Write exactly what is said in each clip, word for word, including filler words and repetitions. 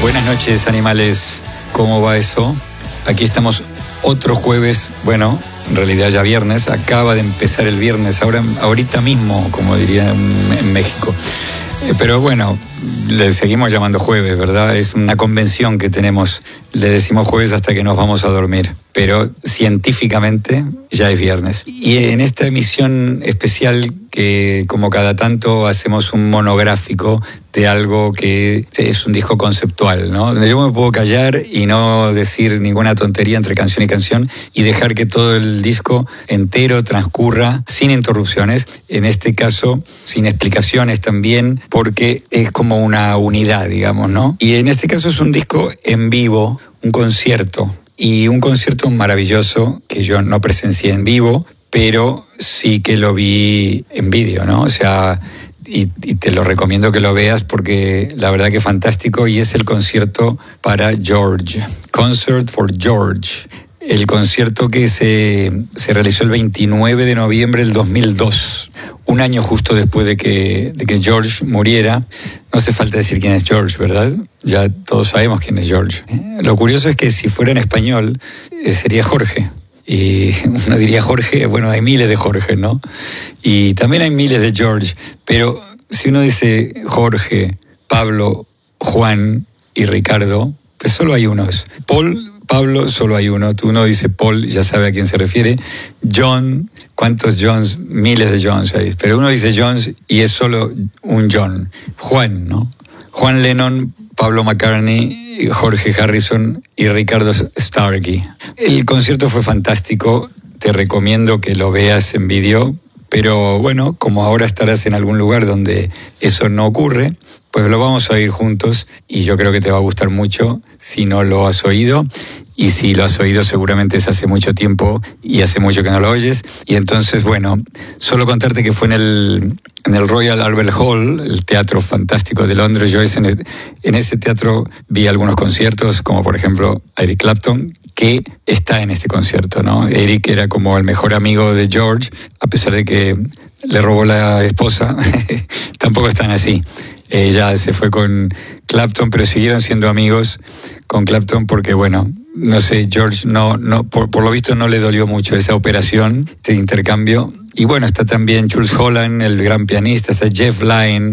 Buenas noches, animales. ¿Cómo va eso? Aquí estamos otro jueves, bueno, en realidad ya viernes. Acaba de empezar el viernes, ahora, ahorita mismo, como diría en, en México. Eh, pero bueno, le seguimos llamando jueves, ¿verdad? Es una convención que tenemos. Le decimos jueves hasta que nos vamos a dormir. Pero científicamente ya es viernes. Y en esta emisión especial que como cada tanto hacemos un monográfico de algo que es un disco conceptual, ¿no? Donde yo me puedo callar y no decir ninguna tontería entre canción y canción y dejar que todo el disco entero transcurra sin interrupciones. En este caso, sin explicaciones también, porque es como una unidad, digamos, ¿no? Y en este caso es un disco en vivo, un concierto. Y un concierto maravilloso que yo no presencié en vivo, pero sí que lo vi en vídeo, ¿no? O sea, y, y te lo recomiendo que lo veas porque la verdad que es fantástico, y es el concierto para George, Concert for George. El concierto que se, se realizó el veintinueve de noviembre del dos mil dos, un año justo después de que, de que George muriera. No hace falta decir quién es George, ¿verdad? Ya todos sabemos quién es George. Lo curioso es que si fuera en español, eh, sería Jorge. Y uno diría Jorge, bueno, hay miles de Jorge, ¿no? Y también hay miles de George, pero si uno dice Jorge, Pablo, Juan y Ricardo, pues solo hay unos. Paul, Pablo, solo hay uno. Tú uno dice Paul, ya sabe a quién se refiere. John, ¿cuántos Johns? Miles de Johns hay. Pero uno dice Johns y es solo un John. Juan, ¿no? Juan Lennon, Pablo McCartney, Jorge Harrison y Ricardo Starkey. El concierto fue fantástico. Te recomiendo que lo veas en vídeo. Pero bueno, como ahora estarás en algún lugar donde eso no ocurre, pues lo vamos a oír juntos y yo creo que te va a gustar mucho si no lo has oído. Y si lo has oído seguramente es hace mucho tiempo y hace mucho que no lo oyes. Y entonces, bueno, solo contarte que fue en el, en el Royal Albert Hall, el teatro fantástico de Londres. Yo en, el, en ese teatro vi algunos conciertos, como por ejemplo Eric Clapton, que está en este concierto, ¿no? Eric era como el mejor amigo de George, a pesar de que le robó la esposa. Tampoco están así. Ella se fue con Clapton, pero siguieron siendo amigos con Clapton porque, bueno, no sé, George no, no por, por lo visto no le dolió mucho esa operación, este intercambio. Y bueno, está también Jools Holland, el gran pianista, está Jeff Lynne,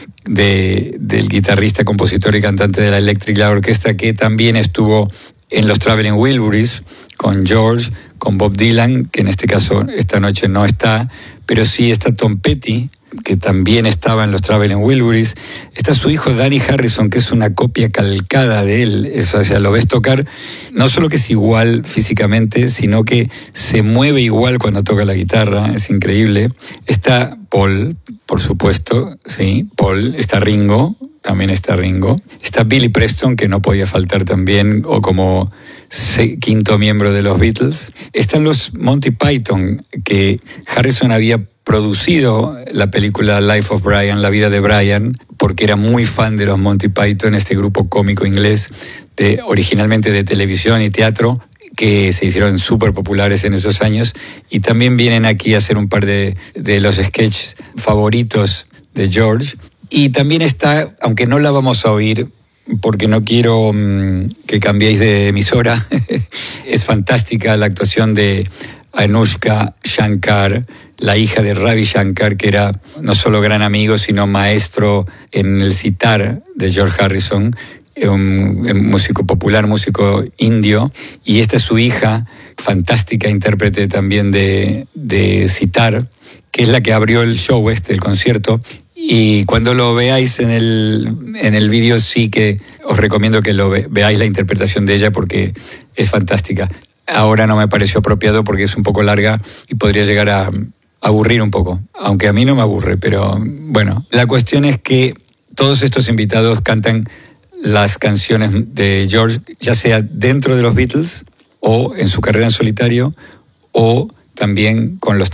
de, del guitarrista, compositor y cantante de la Electric Light Orchestra, que también estuvo en los Traveling Wilburys con George, con Bob Dylan, que en este caso esta noche no está, pero sí está Tom Petty, que también estaba en los Traveling Wilburys. Está su hijo Danny Harrison, que es una copia calcada de él. Eso, o sea, lo ves tocar, no solo que es igual físicamente, sino que se mueve igual cuando toca la guitarra. Es increíble. Está Paul, por supuesto, sí, Paul. Está Ringo, también está Ringo. Está Billy Preston, que no podía faltar también, o como quinto miembro de los Beatles. Están los Monty Python, que Harrison había producido la película Life of Brian, La vida de Brian, porque era muy fan de los Monty Python, este grupo cómico inglés, de, originalmente de televisión y teatro, que se hicieron súper populares en esos años, y también vienen aquí a hacer un par de, de los sketches favoritos de George. Y también está, aunque no la vamos a oír, porque no quiero mmm, que cambiéis de emisora, es fantástica la actuación de Anushka Shankar, la hija de Ravi Shankar, que era no solo gran amigo, sino maestro en el sitar de George Harrison, un, un músico popular, músico indio. Y esta es su hija, fantástica intérprete también de, de sitar, que es la que abrió el show este, el concierto. Y cuando lo veáis en el, en el vídeo, sí que os recomiendo que lo ve, veáis la interpretación de ella porque es fantástica. Ahora no me pareció apropiado porque es un poco larga y podría llegar a aburrir un poco, aunque a mí no me aburre, pero bueno. La cuestión es que todos estos invitados cantan las canciones de George, ya sea dentro de los Beatles o en su carrera en solitario o también con los